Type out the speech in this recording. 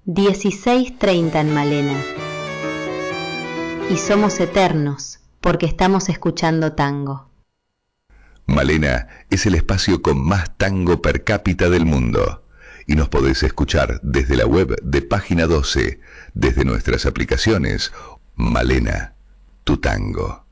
16:30 en Malena. Y somos eternos porque estamos escuchando tango. Malena es el espacio con más tango per cápita del mundo. Y nos podés escuchar desde la web de Página 12, desde nuestras aplicaciones. Malena, tu tango.